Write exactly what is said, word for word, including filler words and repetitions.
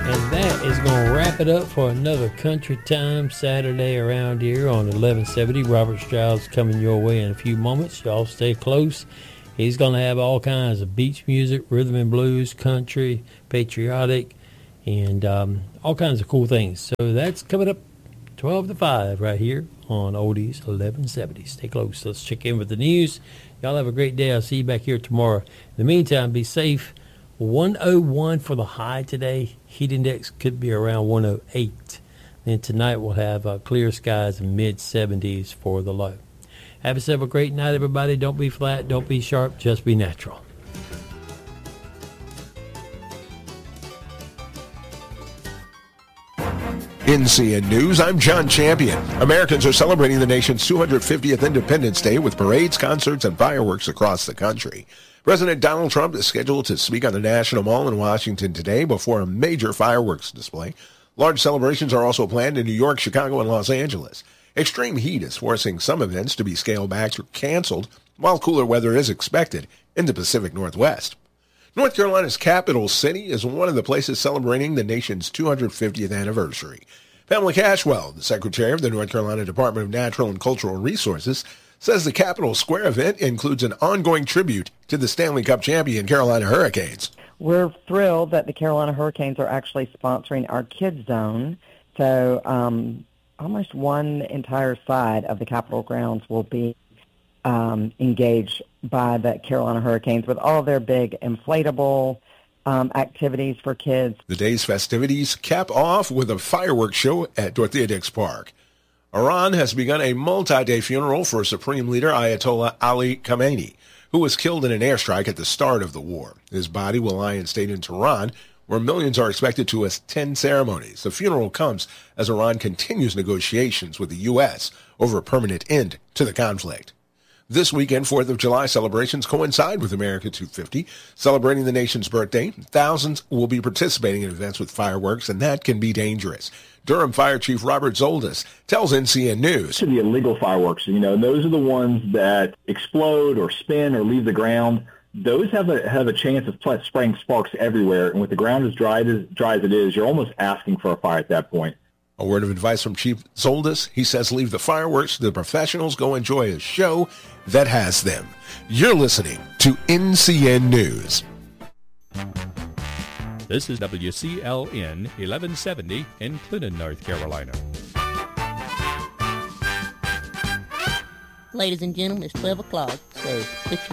And that is going to wrap it up for another Country Time Saturday around here on eleven seventy. Robert Stroud's coming your way in a few moments. Y'all stay close. He's going to have all kinds of beach music, rhythm and blues, country, patriotic, and um, all kinds of cool things. So that's coming up twelve to five right here on Oldies eleven seventy. Stay close. Let's check in with the news. Y'all have a great day. I'll see you back here tomorrow. In the meantime, be safe. one oh one for the high today. Heat index could be around one oh eight. Then tonight we'll have uh, clear skies and mid seventies for the low. Have yourself a great night, everybody. Don't be flat. Don't be sharp. Just be natural. N C N News, I'm John Champion. Americans are celebrating the nation's two hundred fiftieth Independence Day with parades, concerts, and fireworks across the country. President Donald Trump is scheduled to speak on the National Mall in Washington today before a major fireworks display. Large celebrations are also planned in New York, Chicago, and Los Angeles. Extreme heat is forcing some events to be scaled back or canceled, while cooler weather is expected in the Pacific Northwest. North Carolina's capital city is one of the places celebrating the nation's two hundred fiftieth anniversary. Pamela Cashwell, the Secretary of the North Carolina Department of Natural and Cultural Resources, says the Capitol Square event includes an ongoing tribute to the Stanley Cup champion Carolina Hurricanes. We're thrilled that the Carolina Hurricanes are actually sponsoring our Kids Zone. So um, almost one entire side of the Capitol grounds will be um, engaged by the Carolina Hurricanes with all their big inflatable um, activities for kids. The day's festivities cap off with a fireworks show at Dorothea Dix Park. Iran has begun a multi-day funeral for Supreme Leader Ayatollah Ali Khamenei, who was killed in an airstrike at the start of the war. His body will lie in state in Tehran, where millions are expected to attend ceremonies. The funeral comes as Iran continues negotiations with the U S over a permanent end to the conflict. This weekend, fourth of July celebrations coincide with America two fifty, celebrating the nation's birthday. Thousands will be participating in events with fireworks, and that can be dangerous. Durham Fire Chief Robert Zoldis tells N C N News. To the illegal fireworks, you know, those are the ones that explode or spin or leave the ground. Those have a have a chance of spraying sparks everywhere, and with the ground as dry as dry as it is, you're almost asking for a fire at that point. A word of advice from Chief Zoldis. He says leave the fireworks to the professionals. Go enjoy a show that has them. You're listening to N C N News. This is W C L N eleven seventy in Clinton, North Carolina. Ladies and gentlemen, it's twelve o'clock, so put your